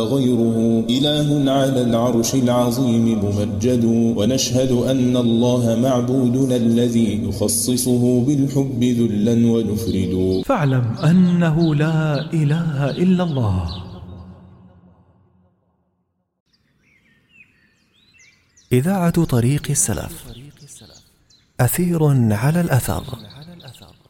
غيره إله على العرش العظيم ممجد ونشهد أن الله معبودنا الذي يخصصه بالحب ذلا ونفرد. فاعلم أنه لا إله إلا الله. إذاعة طريق السلف، أثير على الأثر.